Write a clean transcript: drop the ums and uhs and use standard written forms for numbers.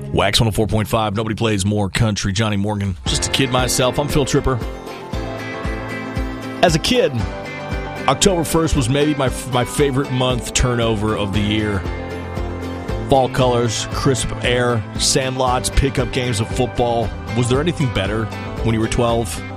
Wax 104.5, nobody plays more country. Johnny Morgan, just a kid myself. I'm Phil Tripper. As a kid, October 1st was maybe my favorite month turnover of the year. Fall colors, crisp air, sandlots, pickup games of football. Was there anything better when you were 12?